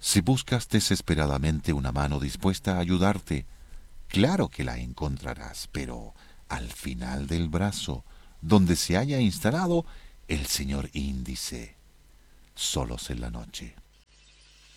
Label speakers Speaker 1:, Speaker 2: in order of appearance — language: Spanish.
Speaker 1: Si buscas desesperadamente una mano dispuesta a ayudarte, claro que la encontrarás, pero al final del brazo, donde se haya instalado el señor índice, solos en la noche.